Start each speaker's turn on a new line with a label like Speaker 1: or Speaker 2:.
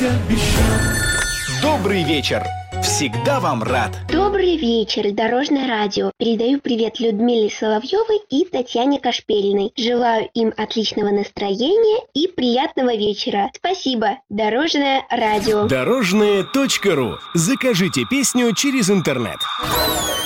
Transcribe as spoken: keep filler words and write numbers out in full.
Speaker 1: Добрый вечер! Всегда вам рад!
Speaker 2: Добрый вечер, Дорожное радио. Передаю привет Людмиле Соловьевой и Татьяне Кашпелиной. Желаю им отличного настроения и приятного вечера. Спасибо, Дорожное радио.
Speaker 3: Дорожное точка ру. Закажите песню через интернет.